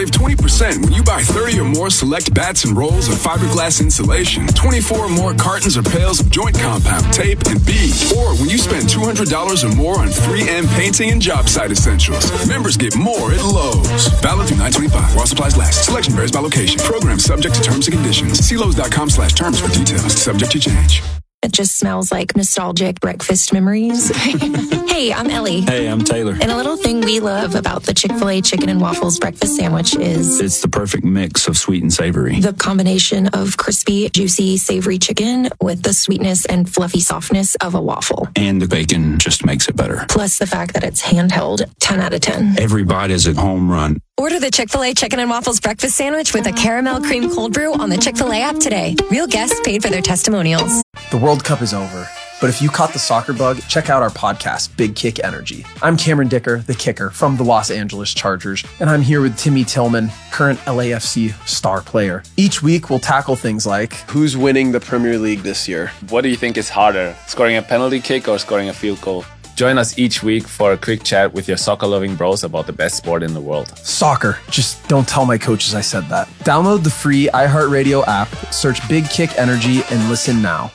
Save 20% when you buy 30 or more select bats and rolls of fiberglass insulation, 24 or more cartons or pails of joint compound, tape, and beads. Or when you spend $200 or more on 3M painting and job site essentials. Members get more at Lowe's. Valid through 9/25 while supplies last. Selection varies by location. Program subject to terms and conditions. See Lowe's.com/terms for details. Subject to change. It just smells like nostalgic breakfast memories. Hey, I'm Ellie. Hey, I'm Taylor. And a little thing we love about the Chick-fil-A chicken and waffles breakfast sandwich is it's the perfect mix of sweet and savory. The combination of crispy, juicy, savory chicken with the sweetness and fluffy softness of a waffle. And the bacon just makes it better. Plus the fact that it's handheld, 10 out of 10. Every bite is a home run. Order the Chick-fil-A Chicken and Waffles breakfast sandwich with a caramel cream cold brew on the Chick-fil-A app today. Real guests paid for their testimonials. The World Cup is over, but if you caught the soccer bug, check out our podcast, Big Kick Energy. I'm Cameron Dicker, the kicker from the Los Angeles Chargers, and I'm here with Timmy Tillman, current LAFC star player. Each week, we'll tackle things like, who's winning the Premier League this year? What do you think is harder, scoring a penalty kick or scoring a field goal? Join us each week for a quick chat with your soccer-loving bros about the best sport in the world. Soccer. Just don't tell my coaches I said that. Download the free iHeartRadio app, search Big Kick Energy, and listen now.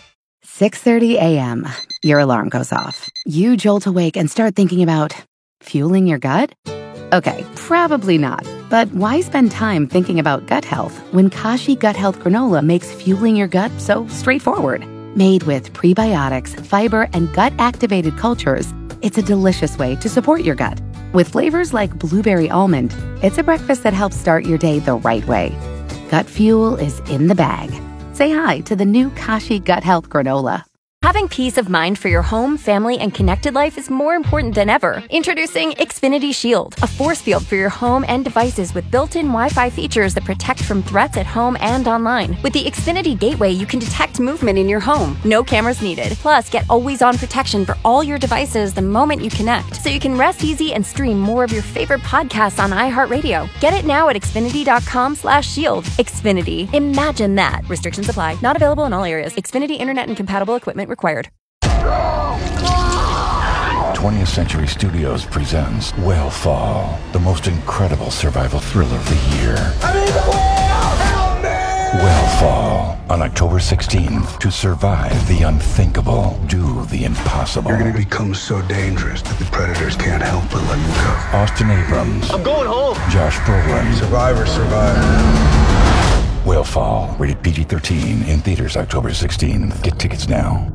6:30 a.m. Your alarm goes off. You jolt awake and start thinking about fueling your gut? Okay, probably not. But why spend time thinking about gut health when Kashi Gut Health Granola makes fueling your gut so straightforward? Made with prebiotics, fiber, and gut-activated cultures, it's a delicious way to support your gut. With flavors like blueberry almond, it's a breakfast that helps start your day the right way. Gut fuel is in the bag. Say hi to the new Kashi Gut Health Granola. Having peace of mind for your home, family, and connected life is more important than ever. Introducing Xfinity Shield, a force field for your home and devices with built-in Wi-Fi features that protect from threats at home and online. With the Xfinity Gateway, you can detect movement in your home. No cameras needed. Plus, get always-on protection for all your devices the moment you connect, so you can rest easy and stream more of your favorite podcasts on iHeartRadio. Get it now at Xfinity.com/shield. Xfinity. Imagine that. Restrictions apply. Not available in all areas. Xfinity Internet and compatible equipment required. 20th Century Studios presents Whale the most incredible survival thriller of the year. I'm in the whale! Help me! Whale on October 16th. To survive the unthinkable, do the impossible. You're going to become so dangerous that the predators can't help but let you go. Austin Abrams. I'm going home. Josh Brolin. Survivor, survive. Whale rated PG-13 in theaters October 16th. Get tickets now.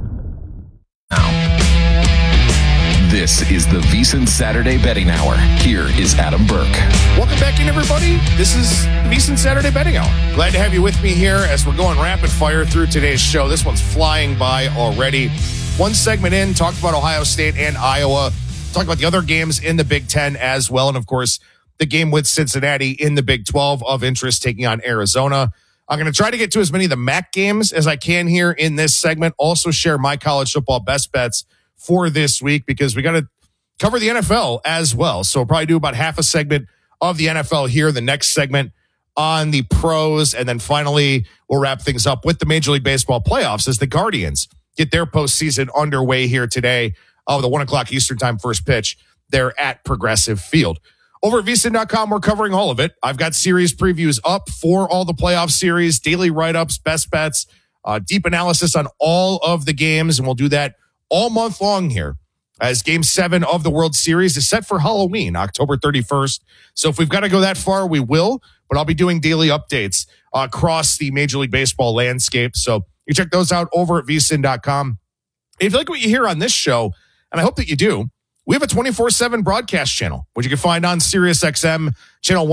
This is the VSiN Saturday Betting Hour. Here is Adam Burke. Welcome back in, everybody. This is VSiN Saturday Betting Hour. Glad to have you with me here as we're going rapid fire through today's show. This one's flying by already. One segment in, talked about Ohio State and Iowa. Talked about the other games in the Big Ten as well. And, of course, the game with Cincinnati in the Big 12 of interest taking on Arizona. I'm going to try to get to as many of the MAC games as I can here in this segment. Also share my college football best bets for this week because we got to cover the NFL as well. So we'll probably do about half a segment of the NFL here, the next segment on the pros, and then finally we'll wrap things up with the Major League Baseball playoffs as the Guardians get their postseason underway here today of the 1 o'clock Eastern time first pitch. They're at Progressive Field. Over at VSiN.com, we're covering all of it. I've got series previews up for all the playoff series, daily write-ups, best bets, deep analysis on all of the games, and we'll do that all month long here as Game 7 of the World Series is set for Halloween, October 31st. So if we've got to go that far, we will, but I'll be doing daily updates across the Major League Baseball landscape. So you check those out over at VSiN.com. If you like what you hear on this show, and I hope that you do, we have a 24/7 broadcast channel, which you can find on SiriusXM channel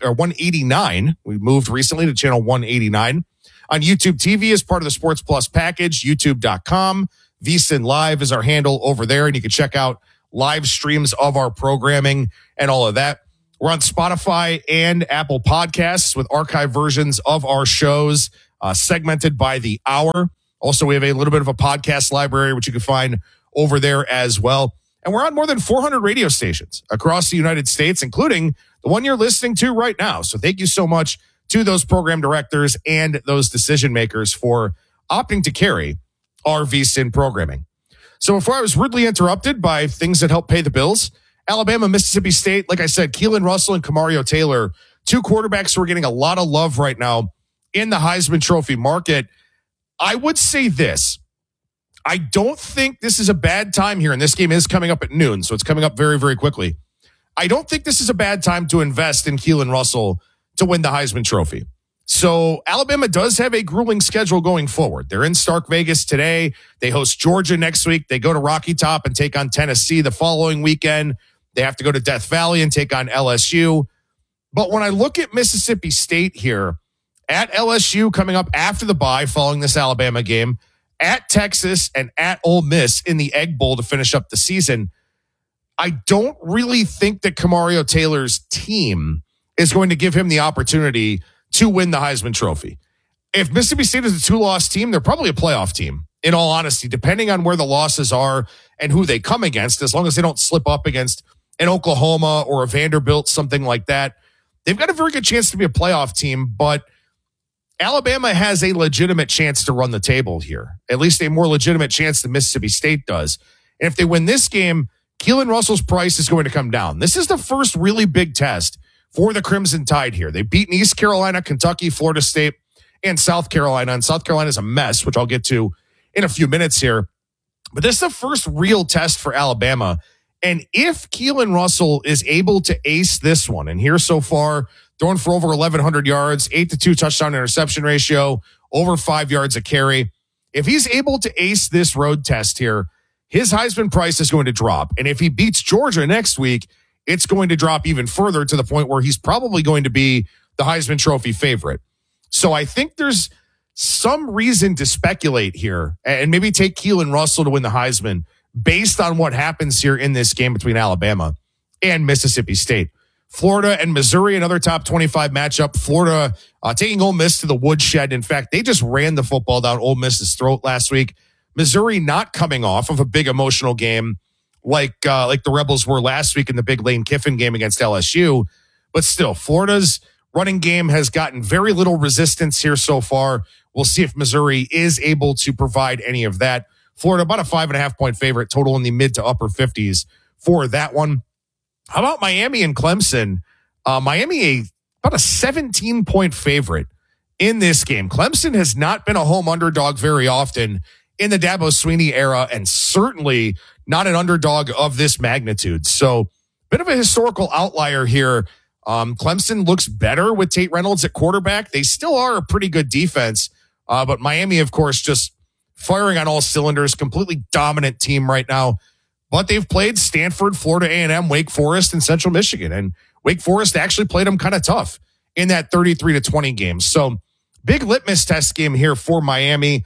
189. We moved recently to channel 189. On YouTube TV as part of the Sports Plus package, youtube.com. VSiN Live is our handle over there, and you can check out live streams of our programming and all of that. We're on Spotify and Apple Podcasts with archive versions of our shows segmented by the hour. Also, we have a little bit of a podcast library, which you can find over there as well. And we're on more than 400 radio stations across the United States, including the one you're listening to right now. So thank you so much to those program directors and those decision makers for opting to carry our VSiN programming. So before I was rudely interrupted by things that help pay the bills, Alabama, Mississippi State, like I said, Keelan Russell and Kamario Taylor two quarterbacks who are getting a lot of love right now in the Heisman Trophy market. I would say this. I don't think this is a bad time here, and this game is coming up at noon, so it's coming up very, very quickly. I don't think this is a bad time to invest in Keelan Russell to win the Heisman Trophy. So Alabama does have a grueling schedule going forward. They're in Stark Vegas today. They host Georgia next week. They go to Rocky Top and take on Tennessee the following weekend. They have to go to Death Valley and take on LSU. But when I look at Mississippi State here, at LSU coming up after the bye following this Alabama game, at Texas and at Ole Miss in the Egg Bowl to finish up the season, I don't really think that Kamario Taylor's team is going to give him the opportunity to win the Heisman Trophy. If Mississippi State is a two-loss team, they're probably a playoff team, in all honesty, depending on where the losses are and who they come against, as long as they don't slip up against an Oklahoma or a Vanderbilt, something like that. They've got a very good chance to be a playoff team, but Alabama has a legitimate chance to run the table here, at least a more legitimate chance than Mississippi State does. And if they win this game, Keelan Russell's price is going to come down. This is the first really big test for the Crimson Tide here. They've beaten East Carolina, Kentucky, Florida State, and South Carolina. And South Carolina is a mess, which I'll get to in a few minutes here. But this is the first real test for Alabama. And if Keelan Russell is able to ace this one, and here so far, throwing for over 1,100 yards, 8-2 touchdown interception ratio, over 5 yards a carry. If he's able to ace this road test here, his Heisman price is going to drop. And if he beats Georgia next week, it's going to drop even further to the point where he's probably going to be the Heisman Trophy favorite. So I think there's some reason to speculate here and maybe take Keelan Russell to win the Heisman based on what happens here in this game between Alabama and Mississippi State. Florida and Missouri, another top 25 matchup. Florida taking Ole Miss to the woodshed. In fact, they just ran the football down Ole Miss's throat last week. Missouri not coming off of a big emotional game like the Rebels were last week in the big Lane Kiffin game against LSU. But still, Florida's running game has gotten very little resistance here so far. We'll see if Missouri is able to provide any of that. Florida, about a 5.5-point favorite, total in the mid to upper 50s for that one. How about Miami and Clemson? Miami, about a 17-point favorite in this game. Clemson has not been a home underdog very often in the Dabo Swinney era, and certainly not an underdog of this magnitude. So, bit of a historical outlier here. Clemson looks better with Tate Reynolds at quarterback. They still are a pretty good defense, but Miami, of course, just firing on all cylinders, completely dominant team right now. But they've played Stanford, Florida A&M, Wake Forest, and Central Michigan. And Wake Forest actually played them kind of tough in that 33-20 game. So big litmus test game here for Miami.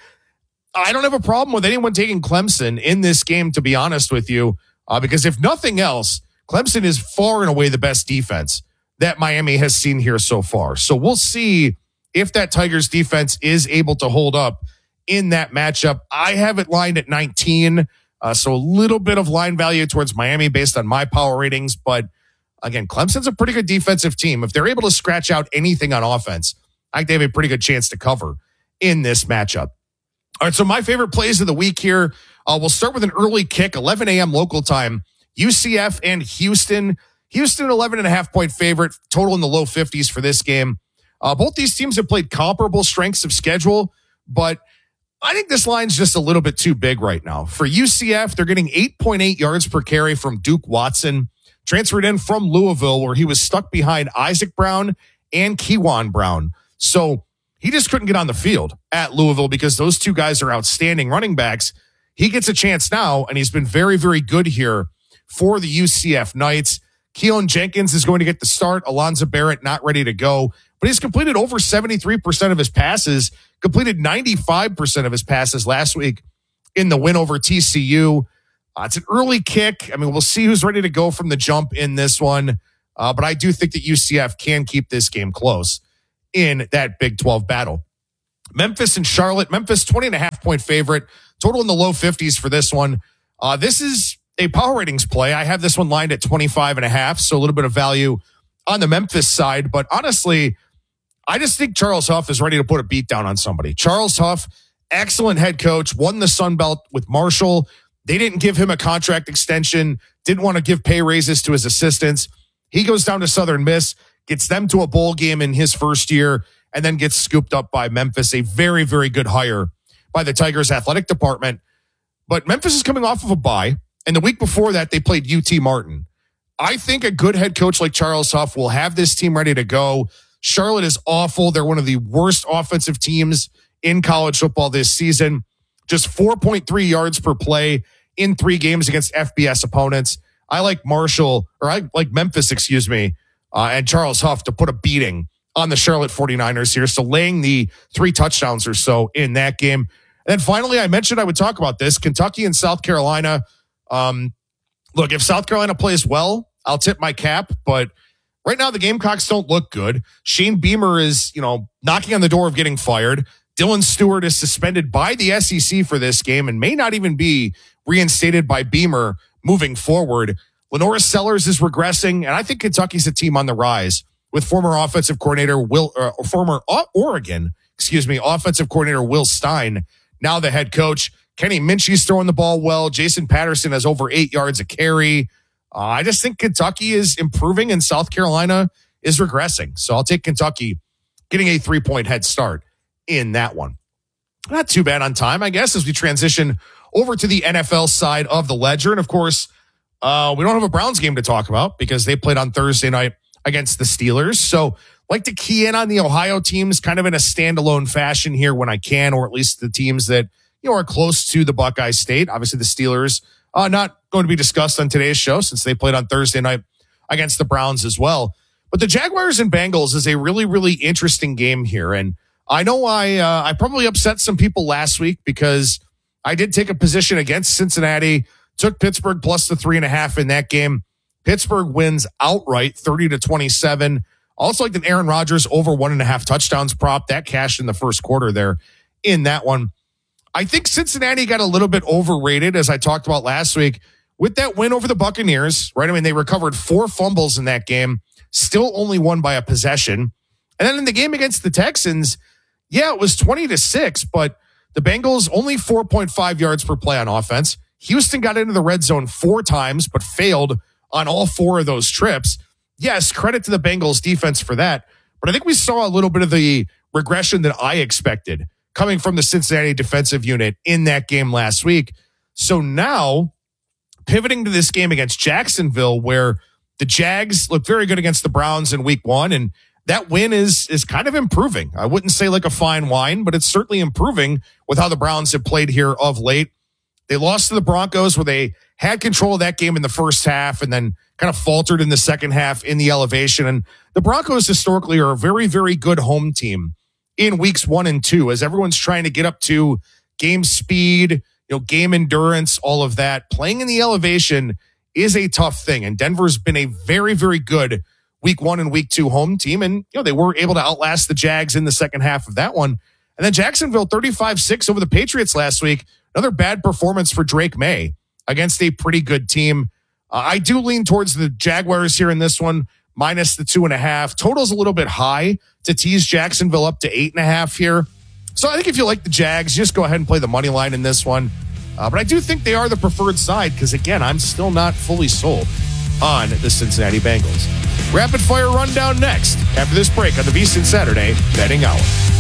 I don't have a problem with anyone taking Clemson in this game, to be honest with you, because if nothing else, Clemson is far and away the best defense that Miami has seen here so far. So we'll see if that Tigers defense is able to hold up in that matchup. I have it lined at 19. So a little bit of line value towards Miami based on my power ratings. But again, Clemson's a pretty good defensive team. If they're able to scratch out anything on offense, I think they have a pretty good chance to cover in this matchup. All right, so my favorite plays of the week here. We'll start with an early kick, 11 a.m. local time. UCF and Houston. Houston, 11.5-point favorite, total in the low 50s for this game. Both these teams have played comparable strengths of schedule, but I think this line's just a little bit too big right now. For UCF, they're getting 8.8 yards per carry from Duke Watson, transferred in from Louisville, where he was stuck behind Isaac Brown and Kewan Brown. So he just couldn't get on the field at Louisville because those two guys are outstanding running backs. He gets a chance now, and he's been very, very good here for the UCF Knights. Keon Jenkins is going to get the start. Alonzo Barrett not ready to go, but he's completed over 73% of his passes, completed 95% of his passes last week in the win over TCU. It's an early kick. I mean, we'll see who's ready to go from the jump in this one, but I do think that UCF can keep this game close in that Big 12 battle. Memphis and Charlotte. Memphis, 20.5-point favorite, total in the low 50s for this one. This is a power ratings play. I have this one lined at 25.5, so a little bit of value on the Memphis side. But honestly, I just think Charles Huff is ready to put a beat down on somebody. Charles Huff, excellent head coach, won the Sun Belt with Marshall. They didn't give him a contract extension, didn't want to give pay raises to his assistants. He goes down to Southern Miss, gets them to a bowl game in his first year, and then gets scooped up by Memphis, a very, very good hire by the Tigers athletic department. But Memphis is coming off of a bye, and the week before that, they played UT Martin. I think a good head coach like Charles Huff will have this team ready to go. Charlotte is awful. They're one of the worst offensive teams in college football this season. Just 4.3 yards per play in 3 games against FBS opponents. I like Memphis, and Charles Huff to put a beating on the Charlotte 49ers here. So laying the 3 touchdowns or so in that game. And then finally, I mentioned I would talk about this. Kentucky and South Carolina. Look, if South Carolina plays well, I'll tip my cap. But right now, the Gamecocks don't look good. Shane Beamer is, knocking on the door of getting fired. Dylan Stewart is suspended by the SEC for this game and may not even be reinstated by Beamer moving forward. Lenora Sellers is regressing, and I think Kentucky's a team on the rise with former offensive coordinator offensive coordinator Will Stein, now the head coach. Kenny Minchie's throwing the ball well. Jason Patterson has over 8 yards a carry. I just think Kentucky is improving and South Carolina is regressing. So I'll take Kentucky getting a 3-point head start in that one. Not too bad on time, I guess, as we transition over to the NFL side of the ledger. And of course, we don't have a Browns game to talk about because they played on Thursday night against the Steelers. So like to key in on the Ohio teams kind of in a standalone fashion here when I can, or at least the teams that are close to the Buckeye State. Obviously, the Steelers not going to be discussed on today's show since they played on Thursday night against the Browns as well. But the Jaguars and Bengals is a really, really interesting game here. And I know I probably upset some people last week because I did take a position against Cincinnati, took Pittsburgh plus the 3.5 in that game. Pittsburgh wins outright 30-27. Also like an Aaron Rodgers over 1.5 touchdowns prop. That cashed in the first quarter there in that one. I think Cincinnati got a little bit overrated, as I talked about last week, with that win over the Buccaneers, right? I mean, they recovered 4 fumbles in that game, still only won by a possession. And then in the game against the Texans, it was 20-6, but the Bengals only 4.5 yards per play on offense. Houston got into the red zone 4 times, but failed on all 4 of those trips. Yes, credit to the Bengals defense for that. But I think we saw a little bit of the regression that I expected coming from the Cincinnati defensive unit in that game last week. So now, pivoting to this game against Jacksonville, where the Jags look very good against the Browns in week 1, and that win is kind of improving. I wouldn't say like a fine wine, but it's certainly improving with how the Browns have played here of late. They lost to the Broncos where they had control of that game in the first half and then kind of faltered in the second half in the elevation. And the Broncos historically are a very, very good home team in weeks 1 and 2 as everyone's trying to get up to game speed, game endurance, all of that. Playing in the elevation is a tough thing. And Denver's been a very, very good week 1 and week 2 home team. And, they were able to outlast the Jags in the second half of that one. And then Jacksonville 35-6 over the Patriots last week. Another bad performance for Drake May against a pretty good team. I do lean towards the Jaguars here in this one, minus the 2.5. Total's a little bit high to tease Jacksonville up to 8.5 here. So I think if you like the Jags, just go ahead and play the money line in this one. But I do think they are the preferred side because, again, I'm still not fully sold on the Cincinnati Bengals. Rapid fire rundown next after this break on the VSiN Saturday Betting Hour.